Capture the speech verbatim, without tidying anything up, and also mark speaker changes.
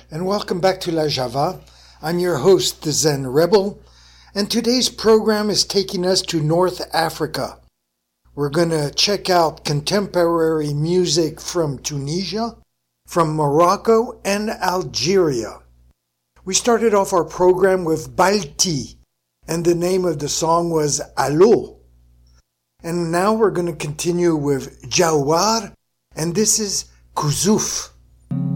Speaker 1: and welcome back to La Java. I'm your host, the Zen Rebel, and today's program is taking us to North Africa. We're going to check out contemporary music from Tunisia, from Morocco, and Algeria. We started off our program with Balti, and the name of the song was Allo. And now we're going to continue with Jawar, and this is Kuzuf.